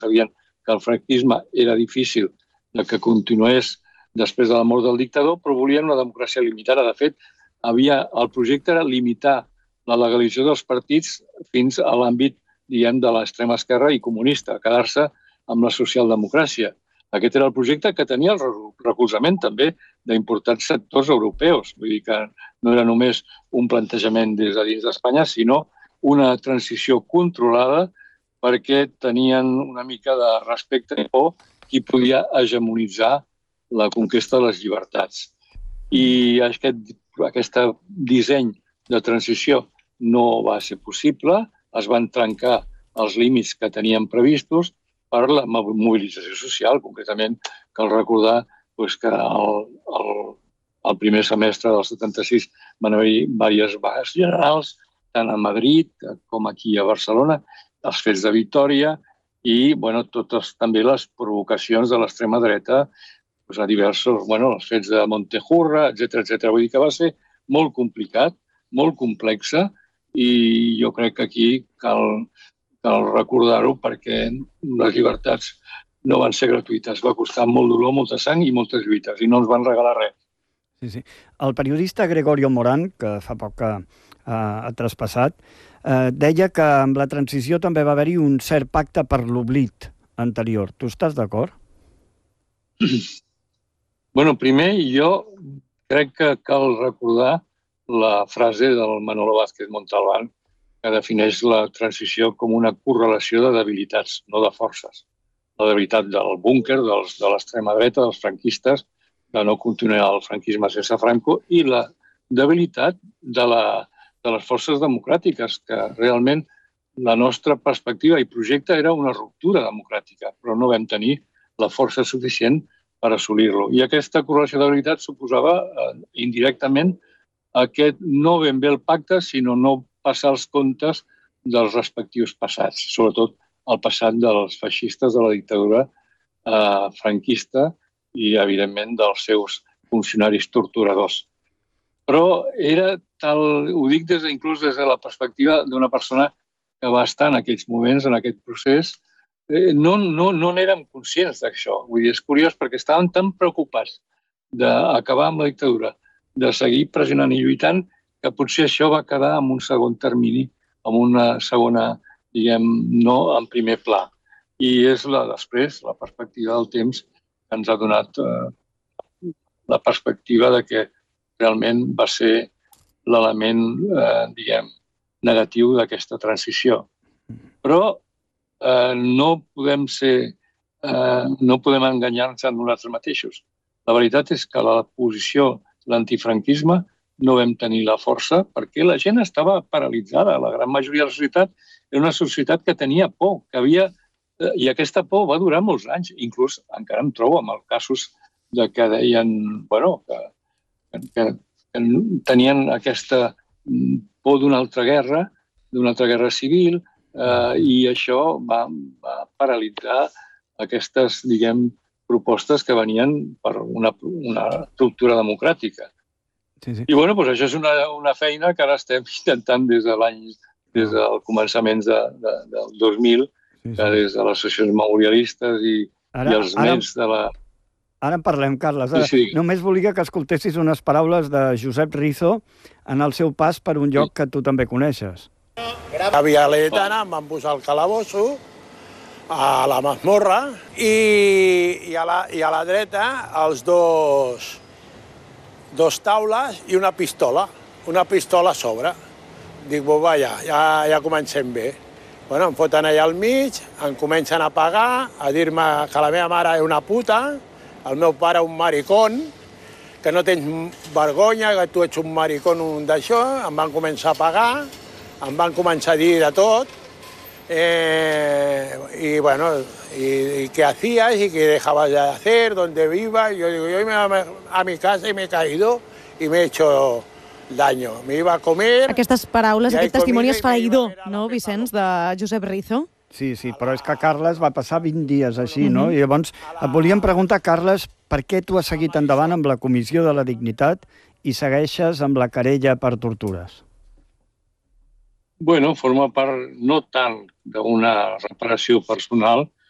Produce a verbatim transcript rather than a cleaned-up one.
sabien que el franquisme era difícil de que continués després de la mort del dictador, però volien una democràcia limitada. De fet, havia, el projecte era limitar la legalització dels partits fins a l'àmbit, diguem, de l'extrema esquerra i comunista, quedar-se amb la socialdemocràcia. Aquest era el projecte que tenia el recolzament també d'importants sectors europeus. Vull dir que no era només un plantejament des de dins d'Espanya, sinó una transició controlada perquè tenien una mica de respecte i por qui podia hegemonitzar la conquesta de les llibertats. I aquest, aquest disseny de transició no va ser possible, es van trencar els límits que tenien previstos per la mobilització social. Concretament, cal recordar doncs, que el, el, el primer semestre del setanta-sis van haver-hi diverses vagues generals, tant a Madrid com aquí a Barcelona, els fets de Vitòria i bueno, totes també les provocacions de l'extrema dreta doncs, a diversos, bueno, els fets de Montejurra, etcètera, etcètera. Vull dir que va ser molt complicat, molt complexa i jo crec que aquí cal, cal recordar-ho perquè les llibertats no van ser gratuïtes. Va costar molt dolor, molta sang i moltes lluites i no ens van regalar res. Sí, sí. El periodista Gregorio Morán, que fa poc que uh, ha traspassat, uh, deia que amb la transició també va haver-hi un cert pacte per l'oblit anterior. Tu estàs d'acord? Bueno, primer jo crec que cal recordar la frase del Manolo Vázquez Montalbán que defineix la transició com una correlació de debilitats, no de forces. La debilitat del búnquer, dels, de l'extrema dreta, dels franquistes, de no continuar el franquisme sense Franco, i la debilitat de, la, de les forces democràtiques, que realment la nostra perspectiva i projecte era una ruptura democràtica, però no vam tenir la força suficient per assolir-lo. I aquesta correlació de debilitat suposava eh, indirectament aquest no ben bé el pacte, sinó no passar els comptes dels respectius passats, sobretot el passat dels feixistes de la dictadura eh, franquista i, evidentment, dels seus funcionaris torturadors. Però era tal, ho dic des de, inclús des de la perspectiva d'una persona que va estar en aquells moments, en aquest procés, eh, no no, no n'érem conscients d'això. Vull dir, és curiós perquè estàvem tan preocupats d'acabar amb la dictadura, de seguir pressionant i lluitant, que potser això va quedar en un segon termini, en una segona, diguem, no en primer pla. I és la després, la perspectiva del temps, que ens ha donat eh, la perspectiva de que realment va ser l'element, eh, diguem, negatiu d'aquesta transició. Però eh, no podem ser, eh, no podem enganyar-nos a nosaltres mateixos. La veritat és que la posició l'antifranquisme no vam tenir la força perquè la gent estava paralitzada. La gran majoria de la societat era una societat que tenia por, que havia... I aquesta por va durar molts anys. Inclús encara em trobo amb els casos de que deien bueno, que, que, que tenien aquesta por d'una altra guerra, d'una altra guerra civil, eh, i això va, va paralitzar aquestes, diguem, propostes que venien per una, una ruptura democràtica. Sí, sí. I bueno, doncs això és una, una feina que ara estem intentant des de l'any, des del començaments de, de, del dos mil, sí, sí. Que des de les associacions memorialistes i, ara, i els nens de la... Ara en parlem, Carles. Ara, sí, sí. Només volia que escoltessis unes paraules de Josep Rizo en el seu pas per un lloc sí. que tu també coneixes. A Via Laietana em van posar al calabosso, a la masmorra, i, i, a la, i a la dreta els dos, dos taules i una pistola, una pistola a sobre. Dic, bo, vaja, ja, ja comencem bé. Bueno, em foten allà al mig, em comencen a pagar, a dir-me que la meva mare és una puta, el meu pare un maricón, que no tens vergonya, que tu ets un maricón un d'això, em van començar a pagar, em van començar a dir de tot, Eh, y bueno, y, y qué hacías y qué dejabas de hacer, dónde vivas. Yo digo, yo me iba a mi casa y me he caído y me he hecho daño. Me iba a comer... Aquestes paraules, aquest testimoni esfereïdor, no, Vicenç, de Josep Rizo? Sí, sí, però és que Carles va passar vint dies així, no? I llavors et volíem preguntar, Carles, per què tu has seguit endavant amb la Comissió de la Dignitat i segueixes amb la querella per tortures? Bueno, forma part no tant d'una reparació personal,